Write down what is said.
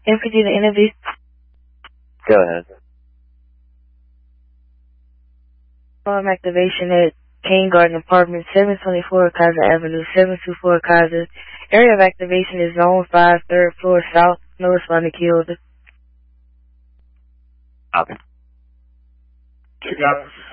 MPD to interview. Go ahead. Alarm activation at King Garden Apartment, 724 Kaiser Avenue, 724 Kaiser. Area of activation is Zone 5, 3rd floor south. No responding killed. Okay. Check out.